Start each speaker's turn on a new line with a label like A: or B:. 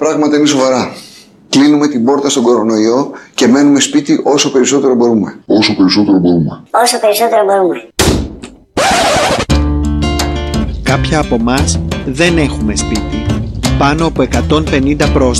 A: πράγματα είναι σοβαρά. Κλείνουμε την πόρτα στον κορονοϊό και μένουμε σπίτι όσο περισσότερο μπορούμε.
B: Όσο περισσότερο μπορούμε.
C: Κάποια από εμάς δεν έχουμε σπίτι. Πάνω από 150 πρόσθετοι